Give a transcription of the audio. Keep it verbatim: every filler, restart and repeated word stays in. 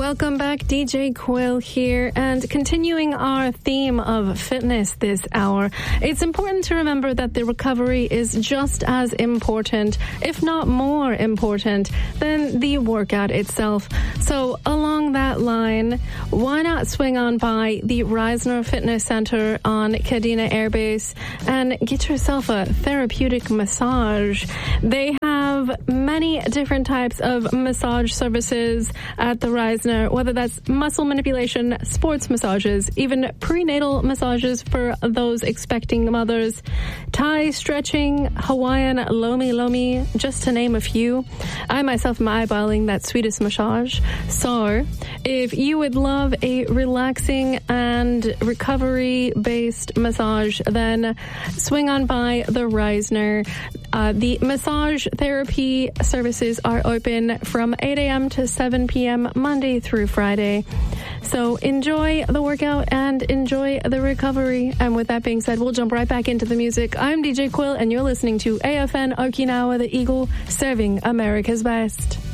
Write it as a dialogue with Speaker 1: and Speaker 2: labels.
Speaker 1: Welcome back, D J Quill here, and continuing our theme of fitness this hour. It's important to remember that the recovery is just as important, if not more important, than the workout itself. So along that line, why not swing on by the Reisner Fitness Center on Kadena Air Base and get yourself a therapeutic massage. They have many different types of massage services at the Reisner, whether that's muscle manipulation, sports massages, even prenatal massages for those expecting mothers, Thai stretching, Hawaiian lomi lomi, just to name a few. I myself am eyeballing that Swedish massage. So if you would love a relaxing and recovery-based massage, then swing on by the Reisner. Uh, the massage therapy services are open from eight a.m. to seven p.m. Monday through Friday. So enjoy the workout and enjoy the recovery. And with that being said, we'll jump right back into the music. I'm D J Quill, and you're listening to A F N Okinawa, the Eagle, serving America's best.